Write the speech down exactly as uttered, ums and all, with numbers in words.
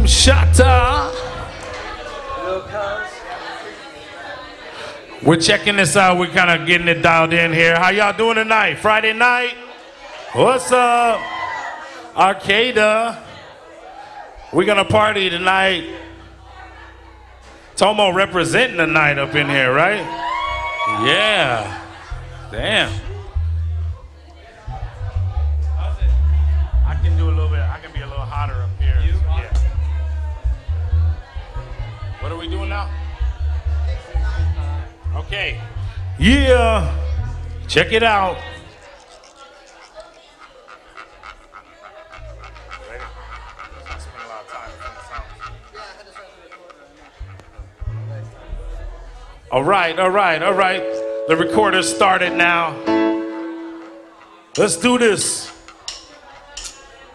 Boom Shatta. We're checking this out. We're kind of getting it dialed in here. How y'all doing tonight? Friday night? What's up? Arcada. We're going to party tonight. Tomo representing the night up in here, right? Yeah. Damn. I can do a little bit. I can be a little hotter up here. Yeah. What are we doing now? Okay. Yeah. Check it out. All right, all right, all right. The recorder started now. Let's do this.